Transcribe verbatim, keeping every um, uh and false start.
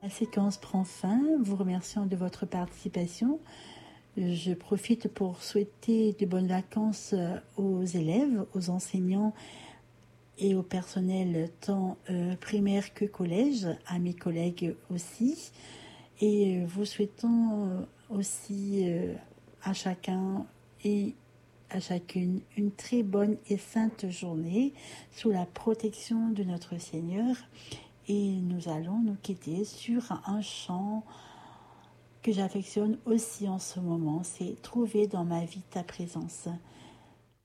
La séquence prend fin, vous remerciant de votre participation. Je profite pour souhaiter de bonnes vacances aux élèves, aux enseignants et au personnel tant euh, primaire que collège, à mes collègues aussi. Et euh, vous souhaitons euh, aussi euh, à chacun et à chacune une très bonne et sainte journée sous la protection de notre Seigneur. Et nous allons nous quitter sur un chant que j'affectionne aussi en ce moment, c'est « Trouver dans ma vie ta présence ».